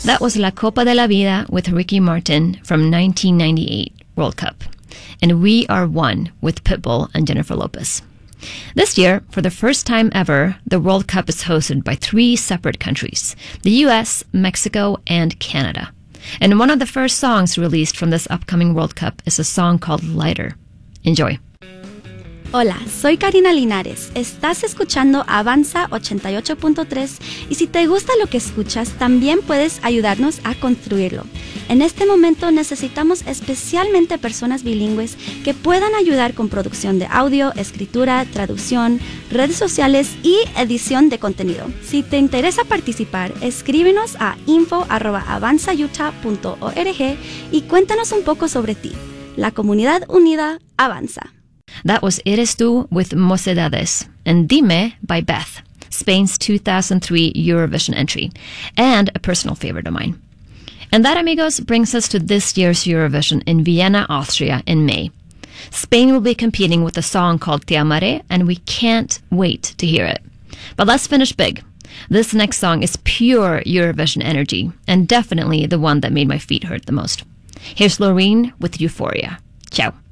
That was La Copa de la Vida with Ricky Martin from 1998 World Cup. And We Are One with Pitbull and Jennifer Lopez. This year, for the first time ever, the World Cup is hosted by 3 separate countries, the US, Mexico, and Canada. And one of the first songs released from this upcoming World Cup is a song called Lighter. Enjoy. Hola, soy Karina Linares. Estás escuchando Avanza 88.3 y si te gusta lo que escuchas, también puedes ayudarnos a construirlo. En este momento necesitamos especialmente personas bilingües que puedan ayudar con producción de audio, escritura, traducción, redes sociales y edición de contenido. Si te interesa participar, escríbenos a info@avanzautah.org y cuéntanos un poco sobre ti. La comunidad unida avanza. That was Eres Tú with Mocedades and Dime by Beth, Spain's 2003 Eurovision entry, and a personal favorite of mine. And that, amigos, brings us to this year's Eurovision in Vienna, Austria in May. Spain will be competing with a song called Te Amaré, and we can't wait to hear it. But let's finish big. This next song is pure Eurovision energy, and definitely the one that made my feet hurt the most. Here's Loreen with Euphoria. Ciao.